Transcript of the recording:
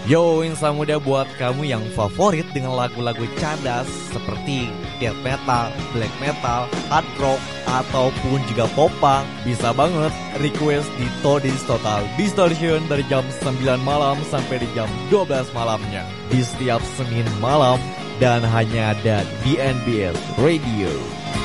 Yo, Insa Muda buat kamu yang favorit dengan lagu-lagu cadas seperti death metal, black metal, hard rock, ataupun juga popang, bisa banget request di Today's Total Distortion dari jam 9 malam sampai di jam 12 malamnya di setiap Senin malam dan hanya ada di NBS Radio.